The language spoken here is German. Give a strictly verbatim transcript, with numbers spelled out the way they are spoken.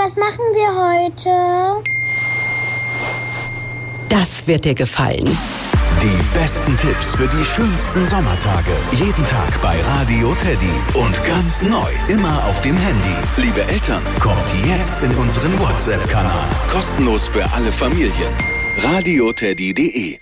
was machen wir heute? Das wird dir gefallen. Die besten Tipps für die schönsten Sommertage. Jeden Tag bei Radio Teddy. Und ganz neu, immer auf dem Handy. Liebe Eltern, kommt jetzt in unseren WhatsApp-Kanal. Kostenlos für alle Familien. radio teddy punkt de